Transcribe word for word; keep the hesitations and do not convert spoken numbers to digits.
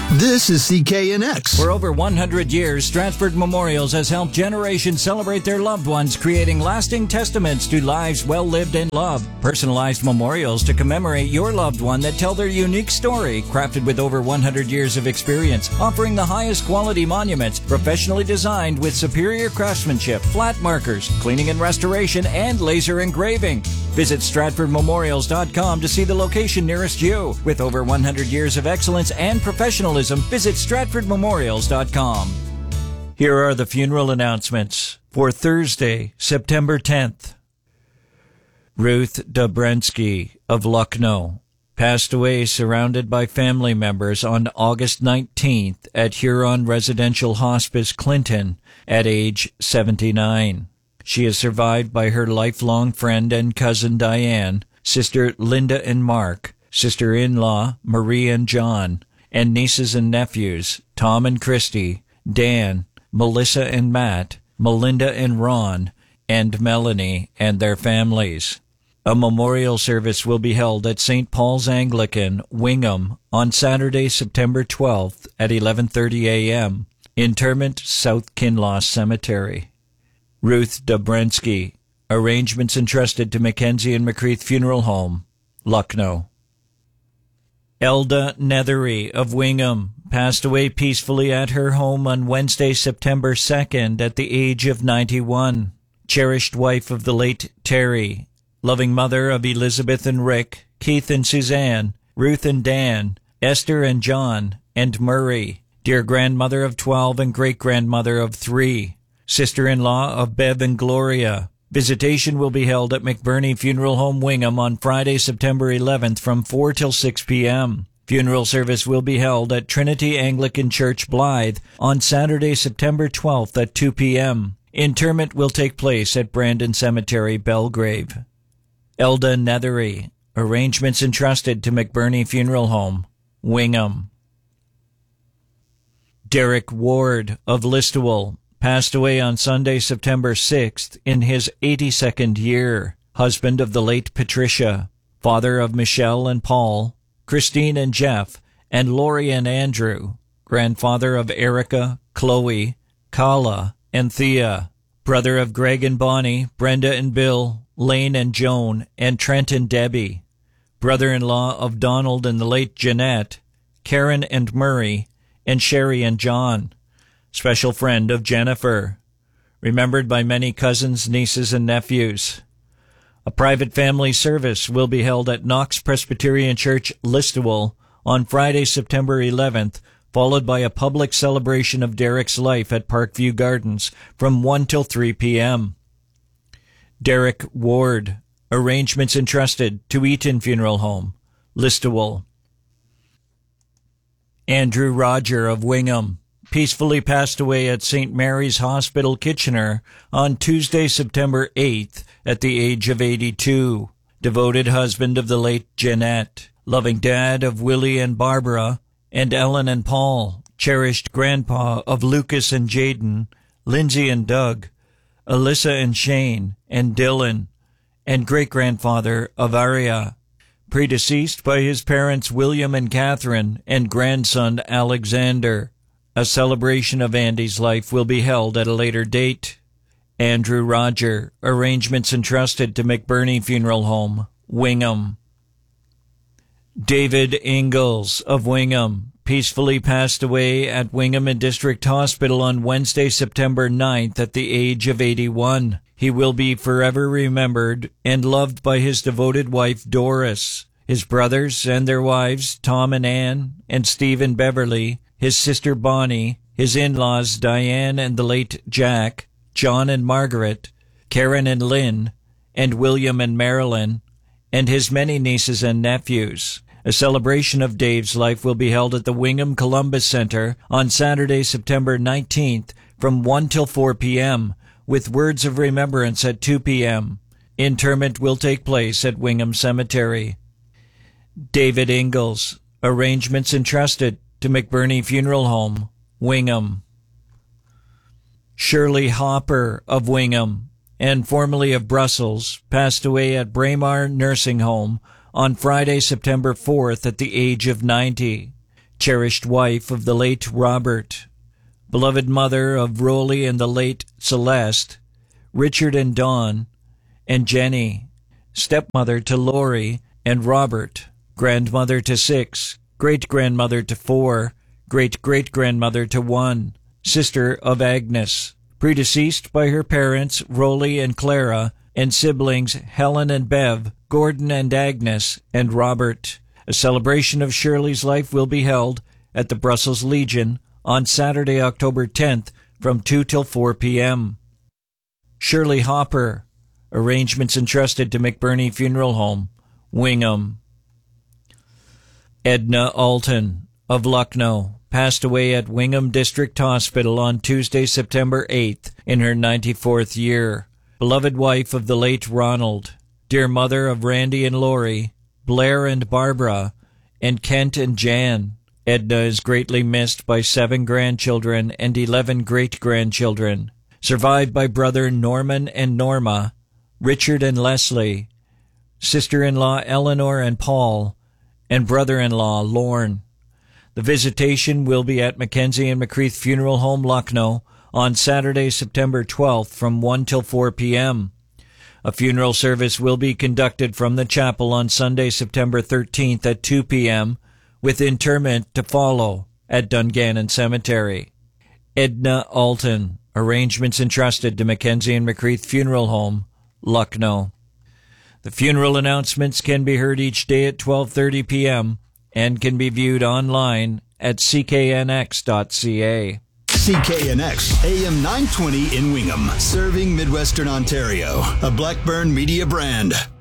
This is C K N X. For over one hundred years, Stratford Memorials has helped generations celebrate their loved ones, creating lasting testaments to lives well lived and loved. Personalized memorials to commemorate your loved one that tell their unique story, crafted with over one hundred years of experience, offering the highest quality monuments, professionally designed with superior craftsmanship, flat markers, cleaning and restoration, and laser engraving. Visit Stratford Memorials dot com to see the location nearest you. With over one hundred years of excellence and professionalism, visit Stratford Memorials dot com. Here are the funeral announcements for Thursday, September tenth. Ruth Dobrensky of Lucknow passed away surrounded by family members on August nineteenth at Huron Residential Hospice, Clinton, at age seventy-nine. She is survived by her lifelong friend and cousin Diane, sister Linda and Mark, sister-in-law Marie and John, and nieces and nephews Tom and Christy, Dan, Melissa and Matt, Melinda and Ron, and Melanie and their families. A memorial service will be held at Saint Paul's Anglican, Wingham, on Saturday, September twelfth at eleven thirty a.m. Interment, South Kinloss Cemetery. Ruth Dobrensky. Arrangements entrusted to Mackenzie and McCreath Funeral Home, Lucknow. Elda Nethery of Wingham passed away peacefully at her home on Wednesday, September second at the age of ninety-one. Cherished wife of the late Terry, loving mother of Elizabeth and Rick, Keith and Suzanne, Ruth and Dan, Esther and John, and Murray. Dear grandmother of twelve and great-grandmother of three. Sister-in-law of Bev and Gloria. Visitation will be held at McBurney Funeral Home, Wingham on Friday, September eleventh from four till six p.m. Funeral service will be held at Trinity Anglican Church, Blythe on Saturday, September twelfth at two p.m. Interment will take place at Brandon Cemetery, Belgrave. Elda Nethery. Arrangements entrusted to McBurney Funeral Home, Wingham. Derek Ward of Listowel passed away on Sunday, September sixth, in his eighty-second year. Husband of the late Patricia, father of Michelle and Paul, Christine and Jeff, and Lori and Andrew, grandfather of Erica, Chloe, Kala, and Thea, brother of Greg and Bonnie, Brenda and Bill, Lane and Joan, and Trent and Debbie, brother-in-law of Donald and the late Jeanette, Karen and Murray, and Sherry and John. Special friend of Jennifer, remembered by many cousins, nieces, and nephews. A private family service will be held at Knox Presbyterian Church, Listowel, on Friday, September eleventh, followed by a public celebration of Derek's life at Parkview Gardens from one till three p.m. Derek Ward. Arrangements entrusted to Eaton Funeral Home, Listowel. Andrew Roger of Wingham peacefully passed away at Saint Mary's Hospital, Kitchener, on Tuesday, September eighth, at the age of eighty-two. Devoted husband of the late Jeanette, loving dad of Willie and Barbara, and Ellen and Paul, cherished grandpa of Lucas and Jaden, Lindsay and Doug, Alyssa and Shane, and Dylan, and great-grandfather of Aria, predeceased by his parents William and Catherine, and grandson Alexander. A celebration of Andy's life will be held at a later date. Andrew Roger. Arrangements entrusted to McBurney Funeral Home, Wingham. David Ingalls of Wingham peacefully passed away at Wingham and District Hospital on Wednesday, September ninth at the age of eighty-one. He will be forever remembered and loved by his devoted wife Doris, his brothers and their wives Tom and Ann, and Steve and Beverly, his sister Bonnie, his in-laws Diane and the late Jack, John and Margaret, Karen and Lynn, and William and Marilyn, and his many nieces and nephews. A celebration of Dave's life will be held at the Wingham Columbus Center on Saturday, September nineteenth from one till four p.m., with words of remembrance at two p.m. Interment will take place at Wingham Cemetery. David Ingalls. Arrangements entrusted to McBurney Funeral Home, Wingham. Shirley Hopper of Wingham, and formerly of Brussels, passed away at Braemar Nursing Home on Friday, September fourth at the age of ninety. cherished wife of the late Robert, beloved mother of Rolly and the late Celeste, Richard and Dawn, and Jenny, stepmother to Lori and Robert, grandmother to six, great-grandmother to four, great-great-grandmother to one, sister of Agnes, predeceased by her parents Rolly and Clara, and siblings Helen and Bev, Gordon and Agnes, and Robert. A celebration of Shirley's life will be held at the Brussels Legion on Saturday, October tenth, from two till four p.m. Shirley Hopper, arrangements entrusted to McBurney Funeral Home, Wingham. Edna Alton of Lucknow passed away at Wingham District Hospital on Tuesday, September eighth, in her ninety-fourth year. Beloved wife of the late Ronald, dear mother of Randy and Lori, Blair and Barbara, and Kent and Jan. Edna is greatly missed by seven grandchildren and eleven great-grandchildren, survived by brother Norman and Norma, Richard and Leslie, sister-in-law Eleanor and Paul, and brother-in-law Lorne. The visitation will be at Mackenzie and McCreath Funeral Home, Lucknow, on Saturday, September twelfth, from one till four p.m. A funeral service will be conducted from the chapel on Sunday, September thirteenth at two p.m., with interment to follow at Dungannon Cemetery. Edna Alton, arrangements entrusted to Mackenzie and McCreath Funeral Home, Lucknow. The funeral announcements can be heard each day at twelve thirty p.m. and can be viewed online at c k n x dot c a. C K N X, A M nine twenty in Wingham, serving Midwestern Ontario, a Blackburn Media brand.